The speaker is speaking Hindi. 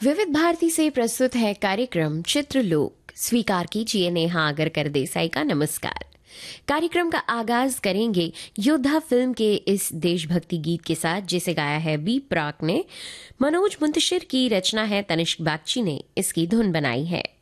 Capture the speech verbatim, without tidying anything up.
विविध भारती से प्रस्तुत है कार्यक्रम चित्रलोक। स्वीकार कीजिए नेहा अगरकर देसाई का नमस्कार। कार्यक्रम का आगाज करेंगे योद्धा फिल्म के इस देशभक्ति गीत के साथ, जिसे गाया है बी प्राक ने। मनोज मुंतशिर की रचना है, तनिष्क बागची ने इसकी धुन बनाई है।